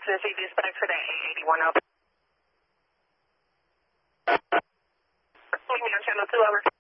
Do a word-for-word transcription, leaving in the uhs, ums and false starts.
to the C V spec for the A eighty-one open. Leave me on channel two, over.